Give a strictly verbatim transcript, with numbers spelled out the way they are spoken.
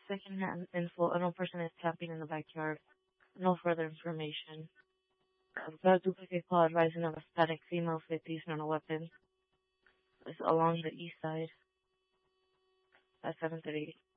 second-hand info. Unknown person is camping in the backyard. No further information. I've got a duplicate call advising of a static female with using on a weapon. It's along the east side at seven thirty.